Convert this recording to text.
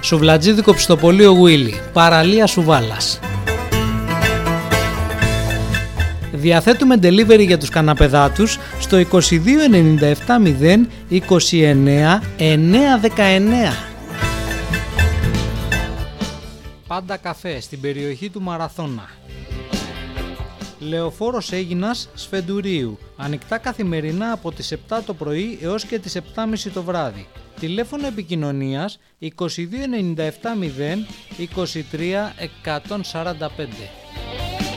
Σουβλατζίδικο Πιστοπολείο Γουίλι, παραλία Σουβάλας. Διαθέτουμε delivery για τους καναπεδάτους στο 2297 0 29 919. Πάντα καφέ στην περιοχή του Μαραθώνα. Λεωφόρος Αίγινας Σφεντουρίου. Ανοιχτά καθημερινά από τις 7 το πρωί έως και τις 7.30 το βράδυ. Τηλέφωνο επικοινωνίας 2297 0 23 145.